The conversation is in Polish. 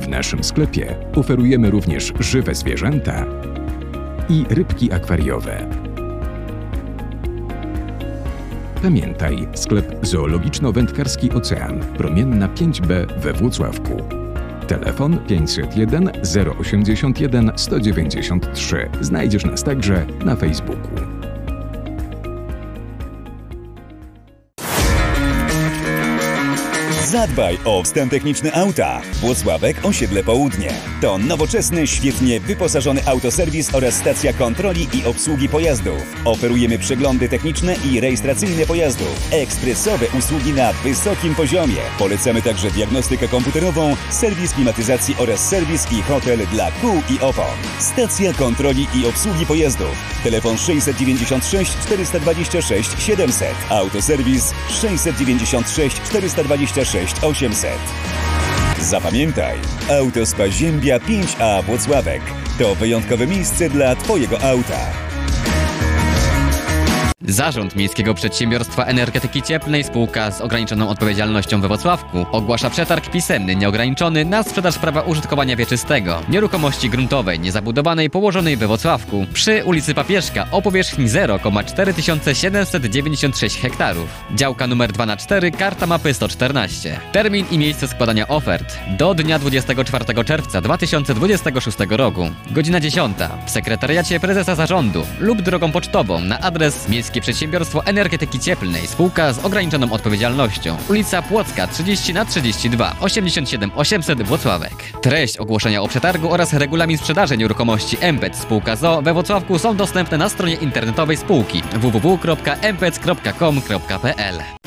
W naszym sklepie oferujemy również żywe zwierzęta i rybki akwariowe. Pamiętaj, sklep zoologiczno-wędkarski Ocean, Promienna 5B we Włocławku. Telefon 501 081 193. Znajdziesz nas także na Facebooku. Zadbaj o wstęp techniczny auta. Włocławek, osiedle Południe. To nowoczesny, świetnie wyposażony autoserwis oraz stacja kontroli i obsługi pojazdów. Oferujemy przeglądy techniczne i rejestracyjne pojazdów. Ekspresowe usługi na wysokim poziomie. Polecamy także diagnostykę komputerową, serwis klimatyzacji oraz serwis i hotel dla kół i opon. Stacja kontroli i obsługi pojazdów. Telefon 696 426 700. Autoserwis 696 426 800. Zapamiętaj, Autospa Ziębia 5A Włocławek to wyjątkowe miejsce dla Twojego auta. Zarząd Miejskiego Przedsiębiorstwa Energetyki Cieplnej spółka z ograniczoną odpowiedzialnością we Włocławku ogłasza przetarg pisemny nieograniczony na sprzedaż prawa użytkowania wieczystego nieruchomości gruntowej niezabudowanej położonej we Włocławku przy ulicy Papieżka o powierzchni 0,4796 hektarów. Działka numer 2/4, karta mapy 114. Termin i miejsce składania ofert do dnia 24 czerwca 2026 roku. Godzina 10 w sekretariacie prezesa zarządu lub drogą pocztową na adres Miejskie Przedsiębiorstwo Energetyki Cieplnej spółka z ograniczoną odpowiedzialnością, ulica Płocka 30/32 87 800 Włocławek. Treść ogłoszenia o przetargu oraz regulamin sprzedaży nieruchomości Empec spółka ZOO we Włocławku są dostępne na stronie internetowej spółki www.empec.com.pl.